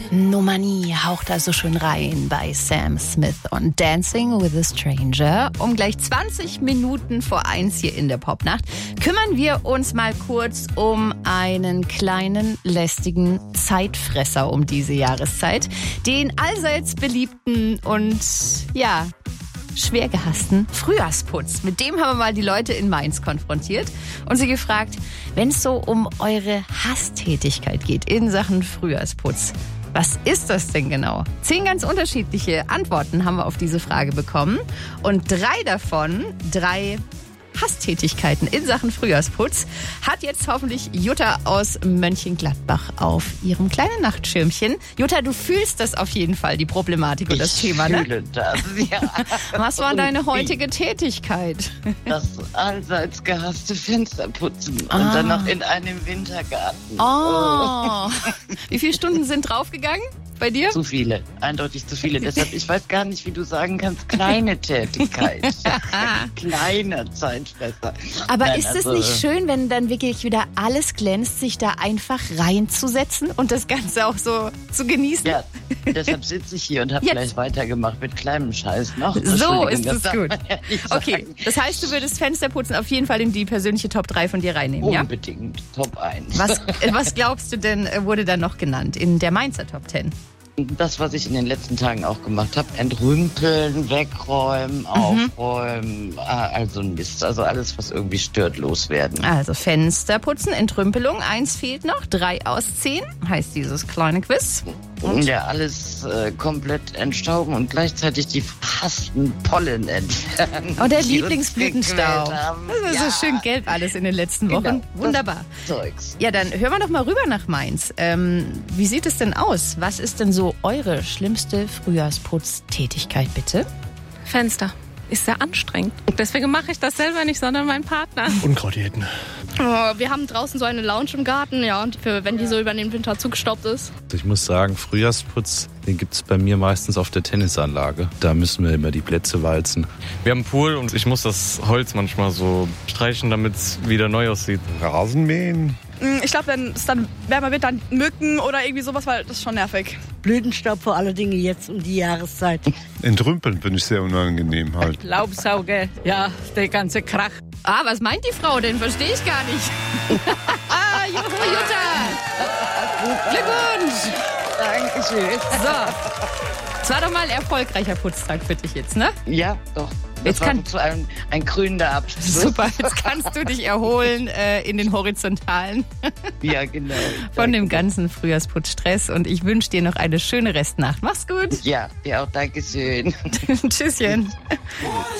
Nomani haucht da so schön rein bei Sam Smith und Dancing with a Stranger. Um gleich 20 Minuten vor 1 hier in der Popnacht kümmern wir uns mal kurz um einen kleinen, lästigen Zeitfresser um diese Jahreszeit. Den allseits beliebten und, schwer gehassten Frühjahrsputz. Mit dem haben wir mal die Leute in Mainz konfrontiert und sie gefragt, wenn es so um eure Hasstätigkeit geht in Sachen Frühjahrsputz, was ist das denn genau? 10 ganz unterschiedliche Antworten haben wir auf diese Frage bekommen und 3 Hasstätigkeiten in Sachen Frühjahrsputz hat jetzt hoffentlich Jutta aus Mönchengladbach auf ihrem kleinen Nachtschirmchen. Jutta, du fühlst das auf jeden Fall, die Problematik und das Thema, ne? Ich fühle das, ja. Was war deine heutige Tätigkeit? Das allseits gehasste Fensterputzen und dann noch in einem Wintergarten. Oh. Wie viele Stunden sind draufgegangen bei dir? Zu viele, eindeutig zu viele. Deshalb, ich weiß gar nicht, wie du sagen kannst, kleine Tätigkeit. Kleiner Zeitfresser. Aber ist es nicht schön, wenn dann wirklich wieder alles glänzt, sich da einfach reinzusetzen und das Ganze auch so zu genießen? Ja, deshalb sitze ich hier und habe gleich weitergemacht mit kleinem Scheiß noch. So ist es gut. Ja, okay, das heißt, du würdest Fensterputzen auf jeden Fall in die persönliche Top 3 von dir reinnehmen, ja? Unbedingt, Top 1. Was glaubst du denn, wurde dann noch genannt in der Mainzer Top 10? Das, was ich in den letzten Tagen auch gemacht habe, entrümpeln, wegräumen, aufräumen, also Mist, also alles, was irgendwie stört, loswerden. Also Fensterputzen, Entrümpelung, 1 fehlt noch, 3 aus 10 heißt dieses kleine Quiz. Und ja, alles komplett entstauben und gleichzeitig die verhassten Pollen entfernen. Oh, der Lieblingsblütenstaub. Das ist so schön gelb alles in den letzten Wochen. Genau, wunderbar. Zeugs. Ja, dann hören wir doch mal rüber nach Mainz. Wie sieht es denn aus? Was ist denn so eure schlimmste Frühjahrsputztätigkeit, bitte? Fenster. Ist sehr anstrengend. Deswegen mache ich das selber nicht, sondern mein Partner. Unkraut jäten. Wir haben draußen so eine Lounge im Garten, und wenn die so über den Winter zugestaubt ist. Ich muss sagen, Frühjahrsputz, den gibt es bei mir meistens auf der Tennisanlage. Da müssen wir immer die Plätze walzen. Wir haben einen Pool und ich muss das Holz manchmal so streichen, damit es wieder neu aussieht. Rasenmähen. Ich glaube, wenn es dann wärmer wird, dann Mücken oder irgendwie sowas, weil das ist schon nervig. Blütenstaub vor allen Dingen jetzt um die Jahreszeit. Entrümpeln finde ich sehr unangenehm halt. Laubsauge, ja, der ganze Krach. Ah, was meint die Frau denn? Verstehe ich gar nicht. Juhu, Jutta! Glückwunsch! Dankeschön. So, es war doch mal ein erfolgreicher Putztag für dich jetzt, ne? Ja, doch. Das war zu einem ein krönender Abschluss. Super, jetzt kannst du dich erholen in den Horizontalen. Ja, genau. Von dem ganzen Frühjahrsputzstress und ich wünsche dir noch eine schöne Restnacht. Mach's gut. Ja, dir auch. Dankeschön. Tschüsschen.